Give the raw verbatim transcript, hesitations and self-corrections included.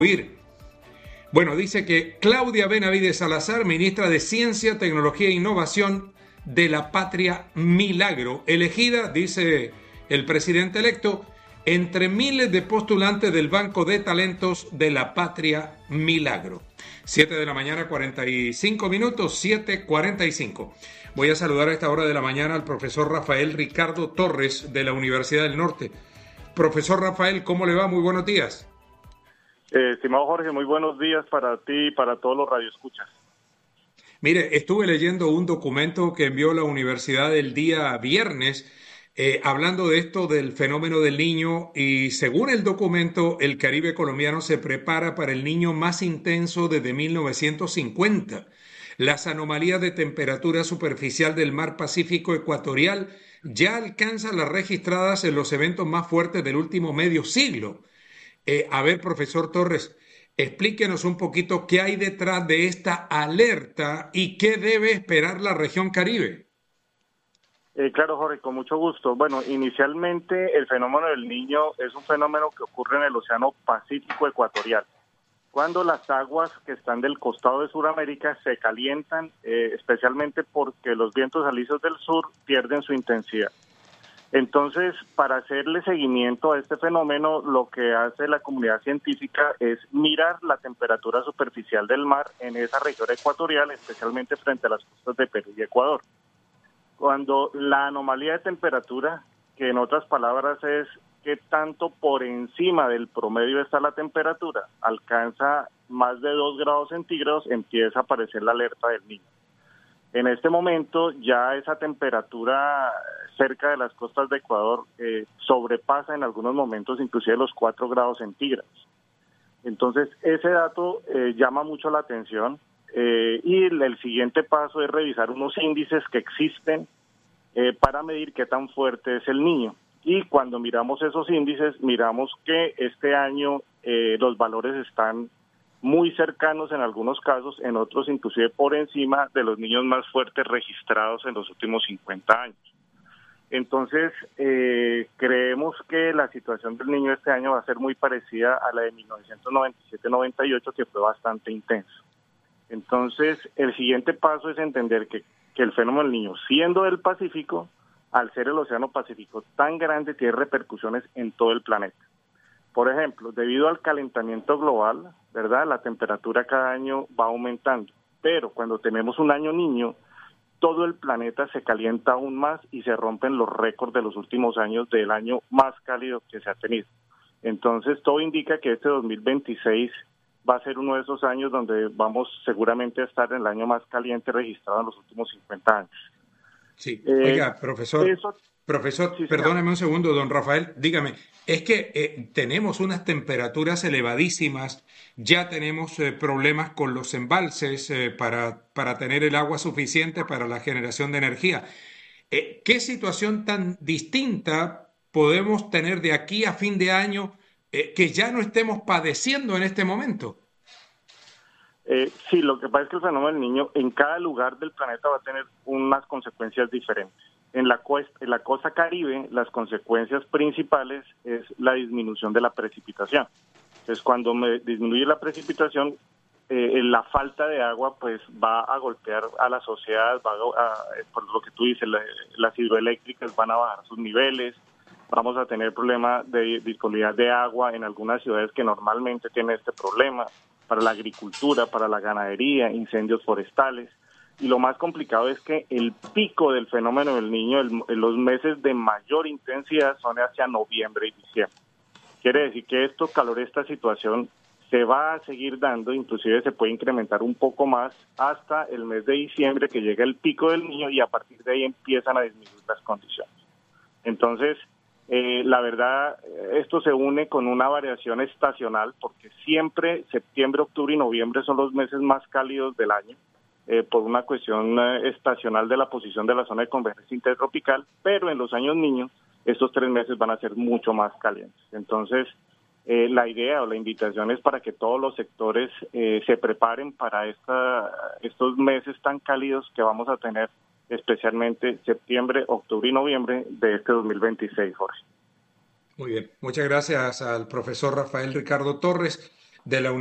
Ir. Bueno, dice que Claudia Benavides Salazar, ministra de Ciencia, Tecnología e Innovación de la Patria Milagro, elegida, dice el presidente electo, entre miles de postulantes del Banco de Talentos de la Patria Milagro. siete de la mañana, cuarenta y cinco minutos, siete cuarenta y cinco. Voy a saludar a esta hora de la mañana al profesor Rafael Ricardo Torres de la Universidad del Norte. Profesor Rafael, ¿cómo le va? Muy buenos días. Eh, estimado Jorge, muy buenos días para ti y para todos los radioescuchas. Mire, estuve leyendo un documento que envió la universidad el día viernes eh, hablando de esto del fenómeno del Niño y según el documento, el Caribe colombiano se prepara para el Niño más intenso desde mil novecientos cincuenta. Las anomalías de temperatura superficial del mar Pacífico ecuatorial ya alcanzan las registradas en los eventos más fuertes del último medio siglo. Eh, a ver, profesor Torres, explíquenos un poquito qué hay detrás de esta alerta y qué debe esperar la región Caribe. Eh, claro, Jorge, con mucho gusto. Bueno, inicialmente el fenómeno del Niño es un fenómeno que ocurre en el Océano Pacífico ecuatorial, cuando las aguas que están del costado de Sudamérica se calientan, eh, especialmente porque los vientos alisios del sur pierden su intensidad. Entonces, para hacerle seguimiento a este fenómeno, lo que hace la comunidad científica es mirar la temperatura superficial del mar en esa región ecuatorial, especialmente frente a las costas de Perú y Ecuador. Cuando la anomalía de temperatura, que en otras palabras es qué tanto por encima del promedio está la temperatura, alcanza más de dos grados centígrados, empieza a aparecer la alerta del Niño. En este momento ya esa temperatura cerca de las costas de Ecuador eh, sobrepasa en algunos momentos inclusive los cuatro grados centígrados. Entonces ese dato eh, llama mucho la atención eh, y el, el siguiente paso es revisar unos índices que existen eh, para medir qué tan fuerte es el Niño. Y cuando miramos esos índices, miramos que este año eh, los valores están muy cercanos en algunos casos, en otros inclusive por encima de los niños más fuertes registrados en los últimos cincuenta años. Entonces, eh, creemos que la situación del Niño este año va a ser muy parecida a la de mil novecientos noventa y siete noventa y ocho, que fue bastante intenso. Entonces, el siguiente paso es entender que, que el fenómeno del Niño, siendo del Pacífico, al ser el Océano Pacífico tan grande, tiene repercusiones en todo el planeta. Por ejemplo, debido al calentamiento global, ¿verdad? La temperatura cada año va aumentando, pero cuando tenemos un año Niño, todo el planeta se calienta aún más y se rompen los récords de los últimos años del año más cálido que se ha tenido. Entonces, todo indica que este dos mil veintiséis va a ser uno de esos años donde vamos seguramente a estar en el año más caliente registrado en los últimos cincuenta años. Sí, eh, oiga, profesor, eso, profesor, sí, perdóneme un segundo, don Rafael, dígame, es que eh, tenemos unas temperaturas elevadísimas, ya tenemos eh, problemas con los embalses eh, para, para tener el agua suficiente para la generación de energía. Eh, ¿Qué situación tan distinta podemos tener de aquí a fin de año eh, que ya no estemos padeciendo en este momento? Eh, sí, lo que pasa es que el fenómeno del Niño en cada lugar del planeta va a tener unas consecuencias diferentes. En la, costa, en la costa Caribe, las consecuencias principales es la disminución de la precipitación. Entonces, cuando me disminuye la precipitación, eh, la falta de agua pues va a golpear a la sociedad, va a, a, por lo que tú dices, la, las hidroeléctricas van a bajar sus niveles, vamos a tener problemas de disponibilidad de agua en algunas ciudades que normalmente tienen este problema, para la agricultura, para la ganadería, incendios forestales. Y lo más complicado es que el pico del fenómeno del Niño, el, los meses de mayor intensidad son hacia noviembre y diciembre. Quiere decir que esto, calor, esta situación se va a seguir dando, inclusive se puede incrementar un poco más hasta el mes de diciembre, que llega el pico del Niño y a partir de ahí empiezan a disminuir las condiciones. Entonces, Eh, la verdad, esto se une con una variación estacional porque siempre septiembre, octubre y noviembre son los meses más cálidos del año eh, por una cuestión eh, estacional de la posición de la zona de convergencia intertropical, pero en los años Niños estos tres meses van a ser mucho más calientes. Entonces, eh, la idea o la invitación es para que todos los sectores eh, se preparen para esta, estos meses tan cálidos que vamos a tener, especialmente septiembre, octubre y noviembre de este dos mil veintiséis, Jorge. Muy bien, muchas gracias al profesor Rafael Ricardo Torres de la